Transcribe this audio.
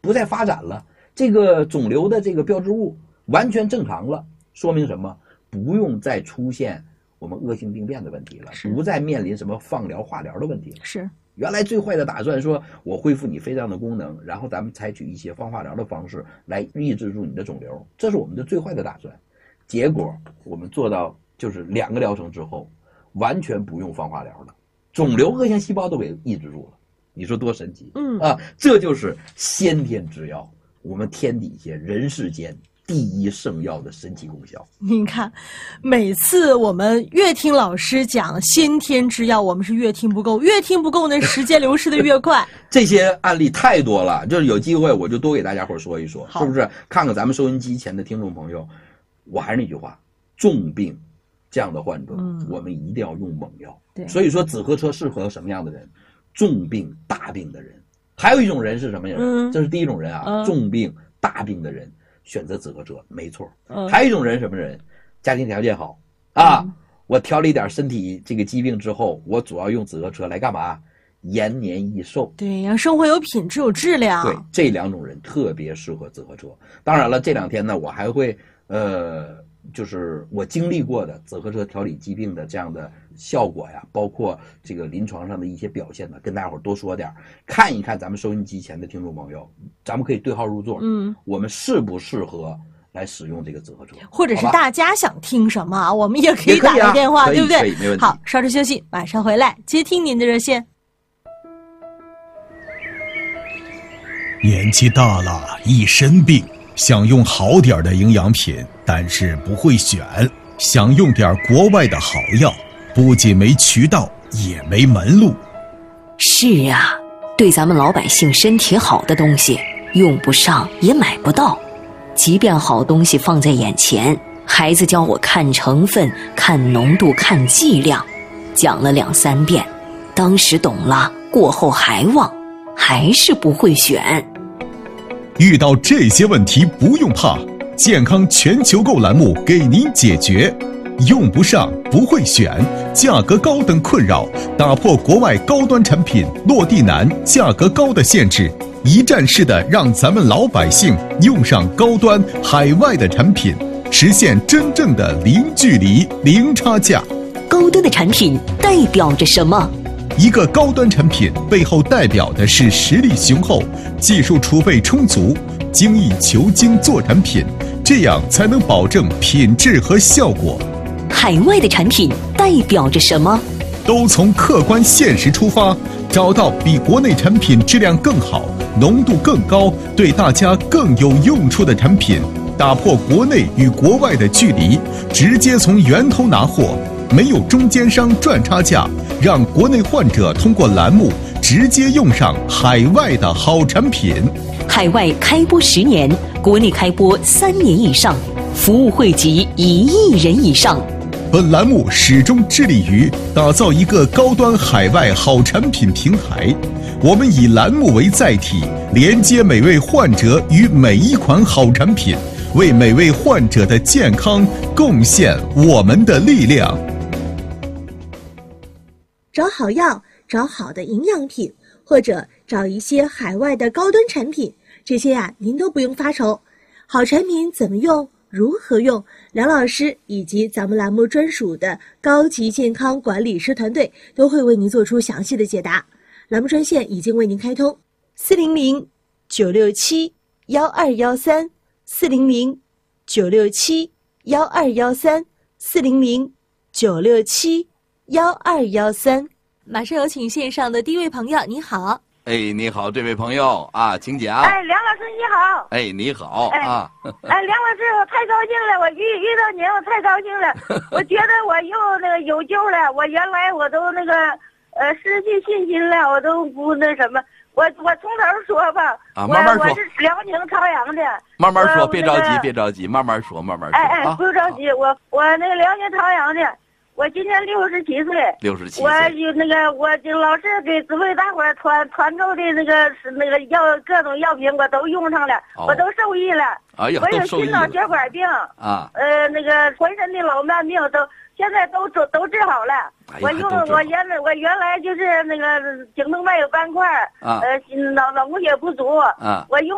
不再发展了，这个肿瘤的这个标志物完全正常了，说明什么？不用再出现我们恶性病变的问题了，不再面临什么放疗化疗的问题了。 是原来最坏的打算说我恢复你肺脏的功能，然后咱们采取一些放化疗的方式来抑制住你的肿瘤，这是我们的最坏的打算。结果我们做到就是2个疗程之后完全不用放化疗了，肿瘤恶性细胞都给抑制住了，你说多神奇？这就是先天之药，我们天底下人世间第一圣药的神奇功效。 您看，每次我们越听老师讲先天之药，我们是越听不够，越听不够呢，时间流逝的越快。 这些案例太多了，就是有机会我就多给大家伙说一说，是不是？看看咱们收音机前的听众朋友，我还是那句话，重病这样的患者，我们一定要用猛药。 对， 所以说紫河车适合什么样的人？重病大病的人。还有一种人是什么人？这是第一种人啊，重病大病的人选择紫河车没错。还有一种人什么人？家庭条件好啊，我调了一点身体这个疾病之后，我主要用紫河车来干嘛？延年益寿。 对，让生活有品质有质量。 对，这2种人特别适合紫河车。当然了，这2天呢，我还会就是我经历过的紫河车调理疾病的这样的效果呀，包括这个临床上的一些表现呢，跟大家伙多说点，看一看咱们收音机前的听众朋友，咱们可以对号入座，我们适不适合来使用这个紫河车， 或者是大家想听什么，我们也可以打个电话，对不对？ 可以，没问题。 好，稍事休息，马上回来接听您的热线。 年纪大了，一身病，想用好点的营养品，但是不会选，想用点国外的好药，不仅没渠道，也没门路。 是啊，对咱们老百姓身体好的东西，用不上也买不到。即便好东西放在眼前，孩子教我看成分、看浓度、看剂量，讲了2、3遍，当时懂了，过后还忘，还是不会选。 遇到这些问题不用怕，健康全球购栏目给您解决。用不上不会选，价格高等困扰，打破国外高端产品落地难、价格高的限制，一站式的让咱们老百姓用上高端海外的产品，实现真正的零距离、零差价。 高端的产品代表着什么？ 一个高端产品背后代表的是实力雄厚、技术储备充足、精益求精做产品，这样才能保证品质和效果。 海外的产品代表着什么？ 都从客观现实出发，找到比国内产品质量更好、浓度更高、对大家更有用处的产品，打破国内与国外的距离，直接从源头拿货，没有中间商赚差价，让国内患者通过栏目直接用上海外的好产品。 海外开播10年，国内开播3年以上，服务惠及1亿人以上。 本栏目始终致力于打造一个高端海外好产品平台，我们以栏目为载体，连接每位患者与每一款好产品，为每位患者的健康贡献我们的力量。 找好药，找好的营养品，或者找一些海外的高端产品，这些您都不用发愁。好产品怎么用？如何用？梁老师以及咱们栏目专属的高级健康管理师团队都会为您做出详细的解答。栏目专线已经为您开通，400-967-1213 400-967-1213 400-967-1213。马上有请线上的第一位朋友，你好。 你好，这位朋友啊，请讲。 梁老师你好。 你好啊。 梁老师，我太高兴了，我遇到您，我太高兴了。我觉得我又有救了，我原来我都失去信心了，我都不什么。我从头说吧。 慢慢说。 我是辽宁朝阳的。 慢慢说，别着急，别着急，慢慢说，慢慢说。 不着急，我辽宁朝阳的。我今年67岁 ，67岁。 我老是给姊妹大伙团购的药各种药品我都用上了，我都受益了。 哎呀， 我有心脑血管病啊， 浑身的老慢病现在都治好了。我原来就是颈动脉有斑块，脑供血不足，我用